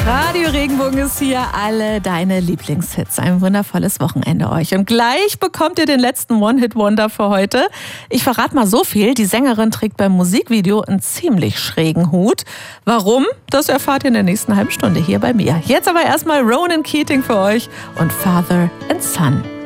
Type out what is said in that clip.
Radio Regenbogen ist hier, alle deine Lieblingshits. Ein wundervolles Wochenende euch. Und gleich bekommt ihr den letzten One-Hit-Wonder für heute. Ich verrate mal so viel, die Sängerin trägt beim Musikvideo einen ziemlich schrägen Hut. Warum? Das erfahrt ihr in der nächsten halben Stunde hier bei mir. Jetzt aber erstmal Ronan Keating für euch und Father and Son.